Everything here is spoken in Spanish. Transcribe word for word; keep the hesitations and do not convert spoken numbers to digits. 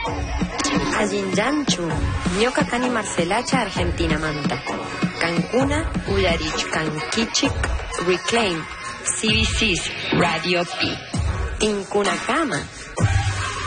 Allinyanchu, ñoka kani Marcelacha, Argentina manta. Cancuna, Uyarich, Canquichic, Reclaim, C B Cs, Radio P. Incunacama,